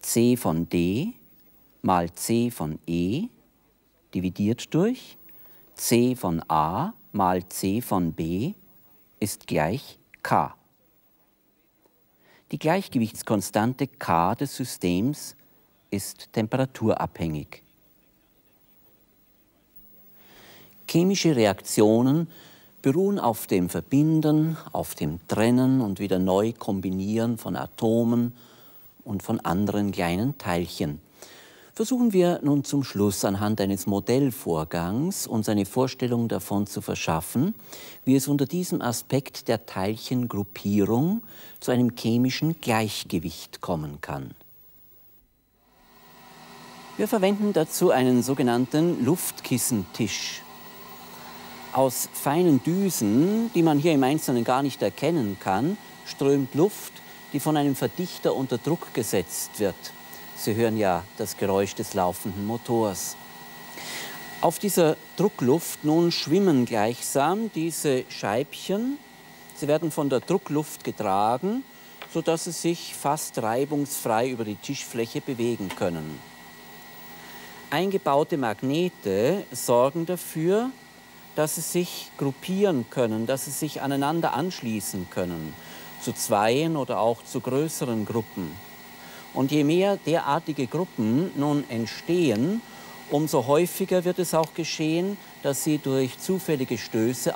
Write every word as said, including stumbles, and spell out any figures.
C von D mal C von E dividiert durch C von A mal C von B ist gleich K. Die Gleichgewichtskonstante K des Systems ist temperaturabhängig. Chemische Reaktionen beruhen auf dem Verbinden, auf dem Trennen und wieder neu Kombinieren von Atomen und von anderen kleinen Teilchen. Versuchen wir nun zum Schluss anhand eines Modellvorgangs uns eine Vorstellung davon zu verschaffen, wie es unter diesem Aspekt der Teilchengruppierung zu einem chemischen Gleichgewicht kommen kann. Wir verwenden dazu einen sogenannten Luftkissentisch. Aus feinen Düsen, die man hier im Einzelnen gar nicht erkennen kann, strömt Luft, die von einem Verdichter unter Druck gesetzt wird. Sie hören ja das Geräusch des laufenden Motors. Auf dieser Druckluft nun schwimmen gleichsam diese Scheibchen. Sie werden von der Druckluft getragen, sodass sie sich fast reibungsfrei über die Tischfläche bewegen können. Eingebaute Magnete sorgen dafür, dass sie sich gruppieren können, dass sie sich aneinander anschließen können, zu Zweien oder auch zu größeren Gruppen. Und je mehr derartige Gruppen nun entstehen, umso häufiger wird es auch geschehen, dass sie durch zufällige Stöße